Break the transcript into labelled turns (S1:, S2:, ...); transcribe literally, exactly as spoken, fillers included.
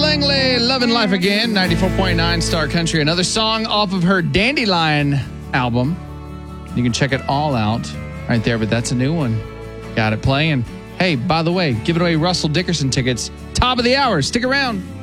S1: Langley, Loving Life Again, ninety-four point nine Star Country. Another song off of her Dandelion album. You can check it all out right there, but that's a new one. Got it playing. Hey, by the way, give it away Russell Dickerson tickets. Top of the hour. Stick around.